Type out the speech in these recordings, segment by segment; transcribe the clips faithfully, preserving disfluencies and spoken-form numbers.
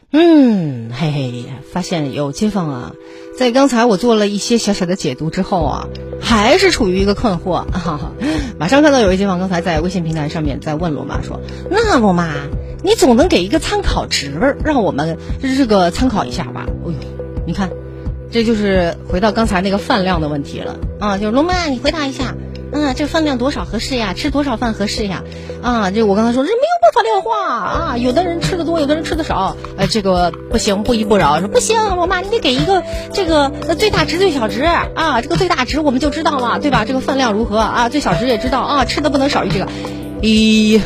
嗯，嘿嘿，发现有街坊啊，在刚才我做了一些小小的解读之后啊，还是处于一个困惑。哈哈，马上看到有一街坊刚才在微信平台上面在问罗妈说：“那罗妈，你总能给一个参考值，让我们这个参考一下吧？”哎呦，你看，这就是回到刚才那个饭量的问题了啊！就是罗妈，你回答一下。嗯，这饭量多少合适呀？吃多少饭合适呀？啊，这我刚才说这没有办法量化啊，有的人吃的多，有的人吃的少，呃，这个不行，不依不饶，说不行，我妈你得给一个这个最大值最小值啊，这个最大值我们就知道了，对吧？这个饭量如何啊？最小值也知道啊，吃的不能少于这个。咦，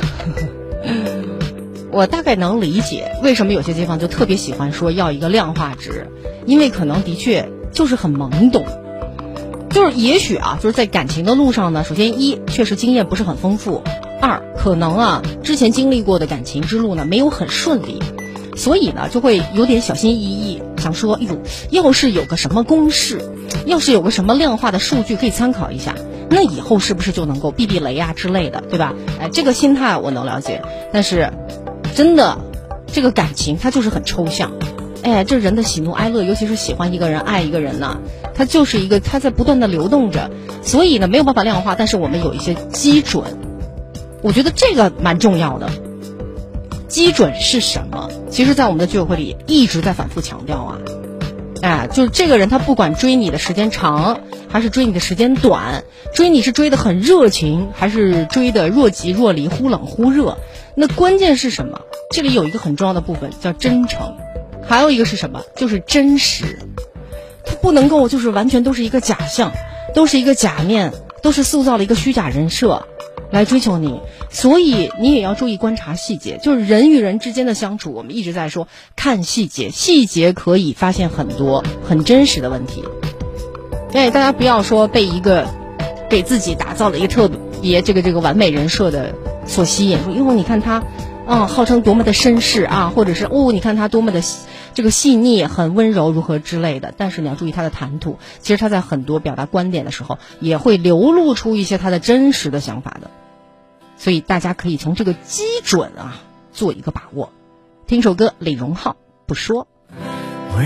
我大概能理解为什么有些街坊就特别喜欢说要一个量化值，因为可能的确就是很懵懂。就是也许啊，就是在感情的路上呢，首先一确实经验不是很丰富，二可能啊之前经历过的感情之路呢没有很顺利，所以呢就会有点小心翼翼，想说，哎呦，要是有个什么公式，要是有个什么量化的数据可以参考一下，那以后是不是就能够避避雷啊之类的，对吧？哎，这个心态我能了解，但是真的这个感情它就是很抽象。哎，这人的喜怒哀乐，尤其是喜欢一个人、爱一个人呢，它就是一个它在不断的流动着，所以呢没有办法量化，但是我们有一些基准，我觉得这个蛮重要的。基准是什么？其实在我们的居委会里一直在反复强调啊，哎，就是这个人他不管追你的时间长，还是追你的时间短，追你是追得很热情，还是追得若即若离、忽冷忽热，那关键是什么？这里有一个很重要的部分叫真诚。还有一个是什么？就是真实，它不能够就是完全都是一个假象，都是一个假面，都是塑造了一个虚假人设来追求你，所以你也要注意观察细节。就是人与人之间的相处，我们一直在说看细节，细节可以发现很多很真实的问题。哎，大家不要说被一个给自己打造了一个特别这个这个完美人设的所吸引，说哟你看他啊、嗯，号称多么的绅士啊，或者是哦，你看他多么的这个细腻、很温柔，如何之类的。但是你要注意他的谈吐，其实他在很多表达观点的时候，也会流露出一些他的真实的想法的。所以大家可以从这个基准啊做一个把握。听首歌，李荣浩不说。